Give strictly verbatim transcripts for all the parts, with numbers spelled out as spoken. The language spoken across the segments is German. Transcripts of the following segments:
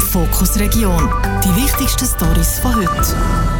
Fokus Region. Die wichtigsten Storys von heute.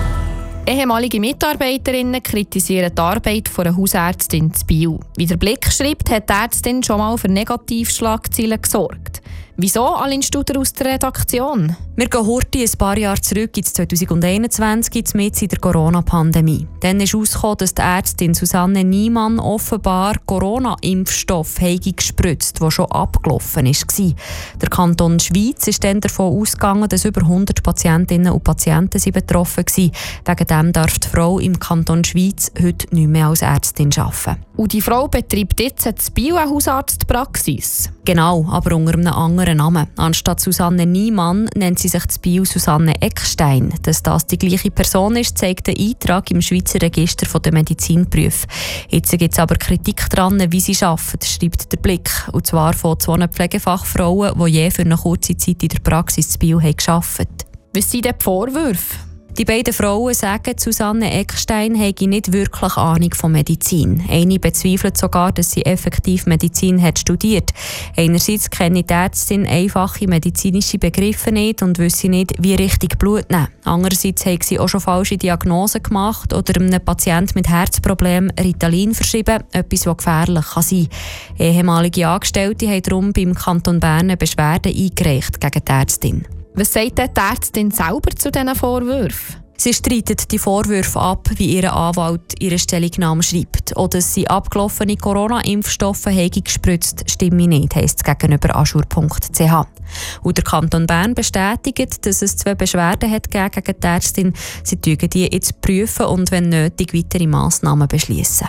Ehemalige Mitarbeiterinnen kritisieren die Arbeit einer Hausärztin in Biel. Wie der Blick schreibt, hat die Ärztin schon mal für Negativschlagzeilen gesorgt. Wieso, Aline Studer aus der Redaktion? Wir gehen heute ein paar Jahre zurück ins zwanzig einundzwanzig, mitten in der Corona-Pandemie. Dann ist herausgekommen, dass die Ärztin Susanne Niemann offenbar Corona-Impfstoff gespritzt, der schon abgelaufen war. Der Kanton Schwyz ist dann davon ausgegangen, dass über hundert Patientinnen und Patienten betroffen waren. Wegen dem darf die Frau im Kanton Schwyz heute nicht mehr als Ärztin arbeiten. Und die Frau betreibt jetzt in Biel eine Hausarztpraxis. Genau, aber unter einem anderen Namen. Anstatt Susanne Niemann nennt sie sich in Biel Susanne Eckstein. Dass das die gleiche Person ist, zeigt der Eintrag im Schweizer Register der Medizinberufe. Jetzt gibt es aber Kritik daran, wie sie arbeitet, schreibt der Blick. Und zwar von zwei Pflegefachfrauen, die je für eine kurze Zeit in der Praxis in Biel gearbeitet haben. Was sind denn die Vorwürfe? Die beiden Frauen sagen, Susanne Eckstein habe nicht wirklich Ahnung von Medizin. Eine bezweifelt sogar, dass sie effektiv Medizin hat studiert. Einerseits kenne die Ärztin einfache medizinische Begriffe nicht und wisse nicht, wie richtig Blut nehmen. Andererseits hat sie auch schon falsche Diagnosen gemacht oder einem Patienten mit Herzproblemen Ritalin verschrieben, etwas, das gefährlich kann sein kann. Ehemalige Angestellte haben darum beim Kanton Bern eine Beschwerde eingereicht gegen die Ärztin. Was sagt die Ärztin selber zu diesen Vorwürfen? Sie streitet die Vorwürfe ab, wie ihr Anwalt ihre Stellungnahme schreibt. Oder dass sie abgelaufene Corona-Impfstoffe gespritzt, stimme nicht, heisst es gegenüber aschur punkt c h. Und der Kanton Bern bestätigt, dass es zwei Beschwerden hat gegen die Ärztin. Sie prüfen die jetzt prüfen und wenn nötig weitere Massnahmen beschließen.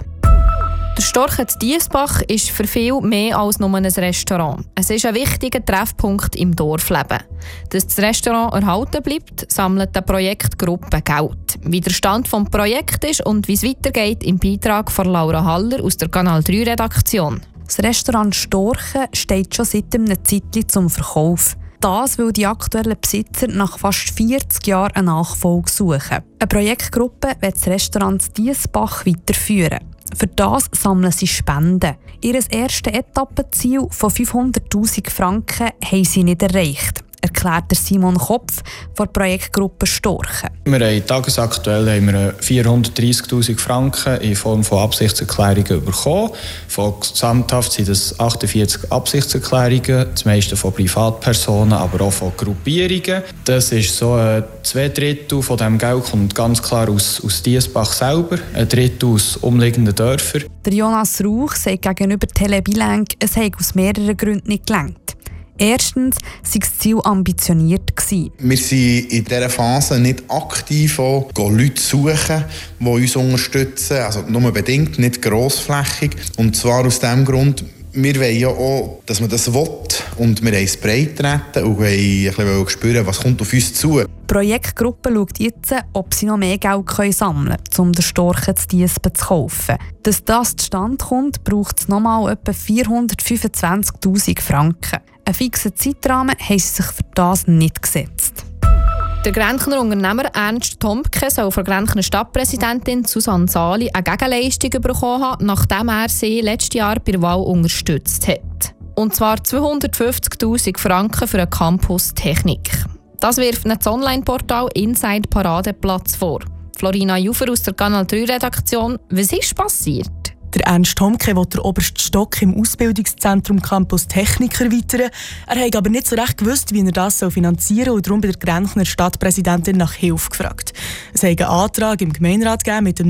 Der Storchet Diesbach ist für viele mehr als nur ein Restaurant. Es ist ein wichtiger Treffpunkt im Dorfleben. Dass das Restaurant erhalten bleibt, sammelt die Projektgruppe Geld. Wie der Stand des Projekts ist und wie es weitergeht, im Beitrag von Laura Haller aus der Kanal drei Redaktion. Das Restaurant Storchen steht schon seit einer Zeit zum Verkauf. Das, weil die aktuellen Besitzer nach fast vierzig Jahren eine Nachfolge suchen. Eine Projektgruppe will das Restaurant Diesbach weiterführen. Für das sammeln sie Spenden. Ihr erstes Etappenziel von fünfhunderttausend Franken haben sie nicht erreicht, erklärt Simon Kopf von der Projektgruppe Storchen. Wir haben tagesaktuell haben wir vierhundertdreissigtausend Franken in Form von Absichtserklärungen bekommen. Von gesamthaft sind das achtundvierzig Absichtserklärungen, das meiste von Privatpersonen, aber auch von Gruppierungen. Das ist so äh, zwei Drittel von dem Geld kommt ganz klar aus, aus Diesbach selber, ein Drittel aus umliegenden Dörfern. Der Jonas Rauch sagt gegenüber Tele Bilenk, es habe aus mehreren Gründen nicht gelangt. Erstens war das Ziel ambitioniert. Wir sind in dieser Phase nicht aktiv auch, Leute suchen, die uns unterstützen. Also nur bedingt, nicht grossflächig. Und zwar aus dem Grund, wir wollen ja auch, dass man das will. Und wir wollen es breit treten und wollen ein bisschen spüren, was kommt auf uns zu. Die Projektgruppe schaut jetzt, ob sie noch mehr Geld sammeln können, um den Storchen zu Diesben zu kaufen. Dass das zustande kommt, braucht es nochmal etwa vierhundertfünfundzwanzigtausend Franken. Einen fixen Zeitrahmen haben sie sich für das nicht gesetzt. Der Grenchner Unternehmer Ernst Tomke soll von der Grenchner Stadtpräsidentin Susanne Sali eine Gegenleistung bekommen haben, nachdem er sie letztes Jahr bei der Wahl unterstützt hat. Und zwar zweihundertfünfzigtausend Franken für einen Campus Technik. Das wirft das Online-Portal Inside Paradeplatz vor. Florina Jufer aus der Kanal drei Redaktion. Was ist passiert? Der Ernst Tomke will den obersten Stock im Ausbildungszentrum Campus Technik erweitern. Er hat aber nicht so recht gewusst, wie er das finanzieren soll und darum bei der Grenchner Stadtpräsidentin nach Hilfe gefragt. Es hat einen Antrag im Gemeinderat gegeben mit dem